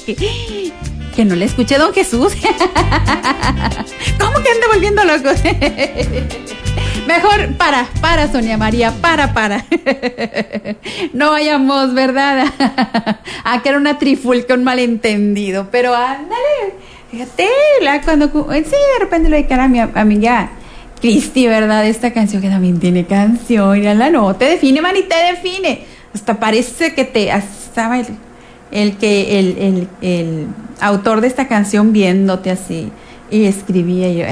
que no le escuche don Jesús. ¿Cómo que anda volviendo loco? Mejor para Sonia María, para. No vayamos, ¿verdad? Que era una trifulca, un malentendido. Pero ándale, fíjate, cuando sí, de repente le dedican a mi amiga Cristi, ¿verdad? Esta canción que también tiene canción, mírala, no, te define, Mani, te define. Hasta parece que estaba el autor de esta canción viéndote así y escribía yo.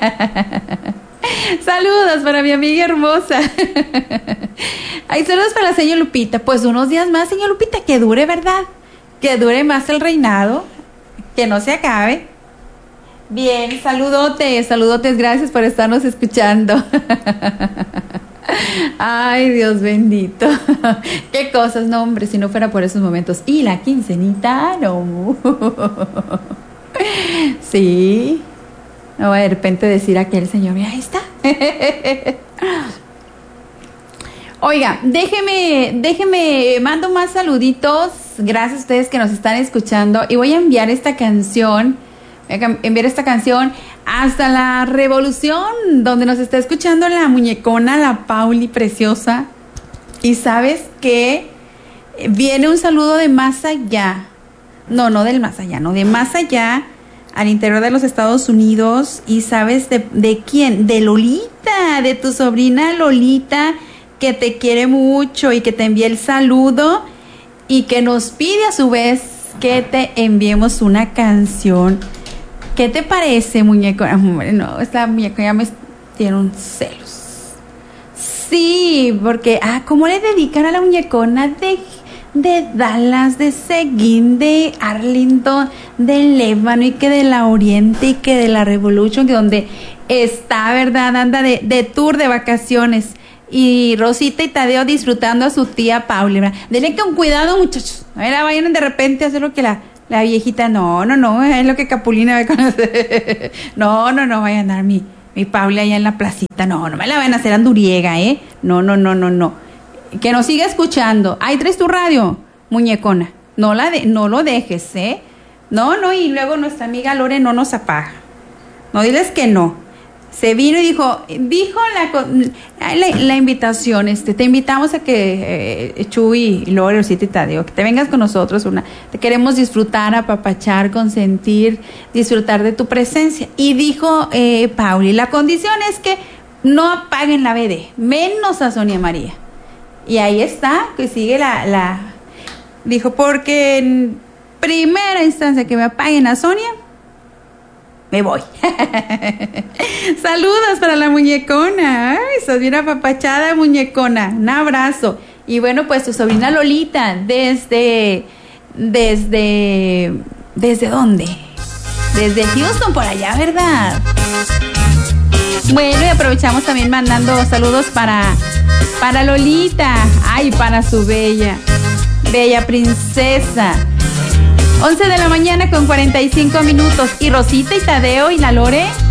Saludos para mi amiga hermosa. Ay, saludos para la señora Lupita. Pues unos días más, señora Lupita, que dure, ¿verdad? Que dure más el reinado, que no se acabe. Bien, saludotes, gracias por estarnos escuchando. Ay, Dios bendito. Qué cosas, no, hombre, si no fuera por esos momentos. Y la quincenita, no. Sí. No voy de repente decir a aquel señor, mira, ahí está. Oiga, déjeme, mando más saluditos. Gracias a ustedes que nos están escuchando. Y voy a enviar esta canción. Hasta la Revolución, donde nos está escuchando la muñecona, la Pauli preciosa. Y sabes que viene un saludo de más allá. No del más allá, no, de más allá, al interior de los Estados Unidos. Y sabes de quién, de Lolita, de tu sobrina Lolita, que te quiere mucho y que te envía el saludo y que nos pide a su vez que te enviemos una canción. ¿Qué te parece, muñeca? No, esta muñeca ya me tiene un celos. Sí, porque, ¿cómo le dedican a la muñecona de Dallas, de Seguín, de Arlington, de Lébano y que de la Oriente y que de la Revolution, que donde está, ¿verdad? Anda de tour de vacaciones. Y Rosita y Tadeo disfrutando a su tía Pauli, ¿verdad? Denle con cuidado, muchachos. A ver, vayan de repente a hacer lo que la viejita, no, es lo que Capulina va a conocer. No, vaya a andar mi Pauli allá en la placita. No me la van a hacer anduriega, No. Que nos siga escuchando. Ahí traes tu radio, muñecona. No lo dejes, No, y luego nuestra amiga Lore no nos apaga. No, diles que no. Se vino y dijo la invitación, te invitamos a que Chuy, Lore, Rosita y Tadeo, que te vengas con nosotros, te queremos disfrutar, apapachar, consentir, disfrutar de tu presencia. Y dijo Pauli, la condición es que no apaguen la BD, menos a Sonia María. Y ahí está, que sigue dijo, porque en primera instancia que me apaguen a Sonia, me voy. Saludos para la muñecona. Ay, sos bien apapachada, muñecona. Un abrazo. Y bueno, pues tu sobrina Lolita, ¿desde dónde? Desde Houston, por allá, ¿verdad? Bueno, y aprovechamos también mandando saludos para Lolita. Ay, para su bella princesa. 11 de la mañana con 45 minutos. Y Rosita y Tadeo y la Lore